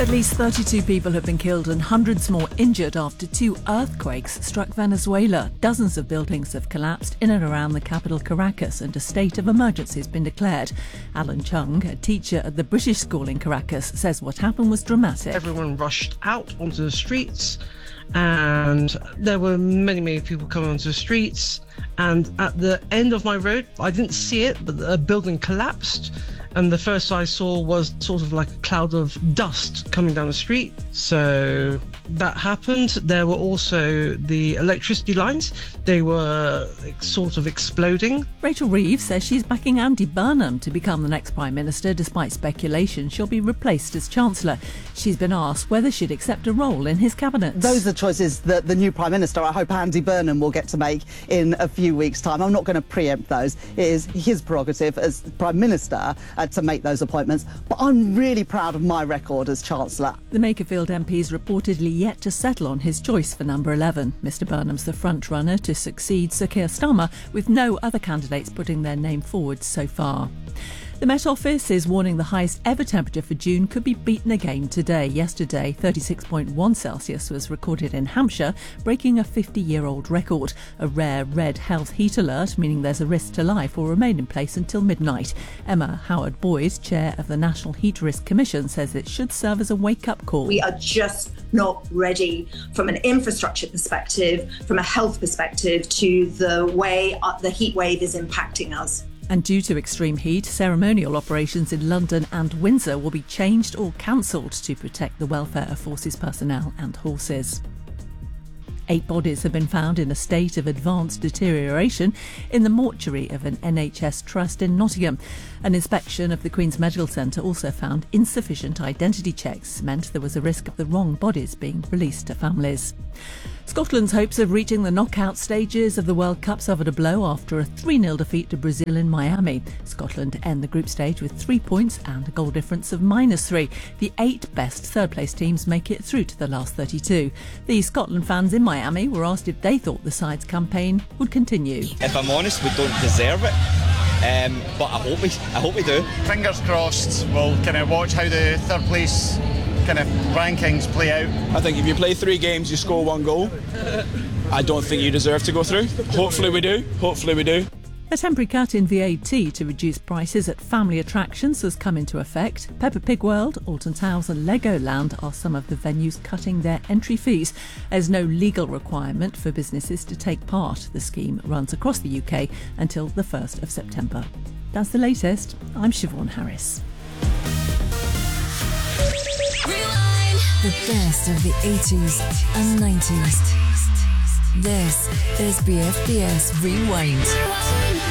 At least 32 people have been killed and hundreds more injured after two earthquakes struck Venezuela. Dozens of buildings have collapsed in and around the capital Caracas, and a state of emergency has been declared. Alan Chung, a teacher at the British school in Caracas, says what happened was dramatic. Everyone rushed out onto the streets, and there were many people coming onto the streets. And at the end of my road, I didn't see it, but a building collapsed. And the first I saw was sort of like a cloud of dust coming down the street. So that happened. There were also the electricity lines. They were sort of exploding. Rachel Reeves says she's backing Andy Burnham to become the next Prime Minister, despite speculation she'll be replaced as Chancellor. She's been asked whether she'd accept a role in his cabinet. Those are choices that the new Prime Minister, I hope Andy Burnham, will get to make in a few weeks' time. I'm not going to preempt those. It is his prerogative as Prime Minister to make those appointments. But I'm really proud of my record as Chancellor. The Makerfield MP is reportedly yet to settle on his choice for number 11. Mr Burnham's the front-runner to succeed Sir Keir Starmer, with no other candidates putting their name forward so far. The Met Office is warning the highest ever temperature for June could be beaten again today. Yesterday, 36.1 Celsius was recorded in Hampshire, breaking a 50-year-old record. A rare red health heat alert, meaning there's a risk to life, will remain in place until midnight. Emma Howard-Boyd, chair of the National Heat Risk Commission, says it should serve as a wake-up call. We are just not ready from an infrastructure perspective, from a health perspective, to the way the heat wave is impacting us. And due to extreme heat, ceremonial operations in London and Windsor will be changed or cancelled to protect the welfare of forces personnel and horses. 8 bodies have been found in a state of advanced deterioration in the mortuary of an NHS trust in Nottingham. An inspection of the Queen's Medical Centre also found insufficient identity checks, meant there was a risk of the wrong bodies being released to families. Scotland's hopes of reaching the knockout stages of the World Cup suffered a blow after a 3-0 defeat to Brazil in Miami. Scotland end the group stage with 3 points and a goal difference of -3. The 8 best third-place teams make it through to the last 32. The Scotland fans in Miami were asked if they thought the side's campaign would continue. If I'm honest, we don't deserve it, but I hope we do. Fingers crossed. We'll kind of watch how the third place kind of rankings play out. I think if you play 3 games, you score 1 goal. I don't think you deserve to go through. Hopefully we do. A temporary cut in VAT to reduce prices at family attractions has come into effect. Peppa Pig World, Alton Towers and Legoland are some of the venues cutting their entry fees. There's no legal requirement for businesses to take part. The scheme runs across the UK until the 1st of September. That's the latest. I'm Siobhan Harris. The best of the 80s and 90s. This is BFBS Rewind.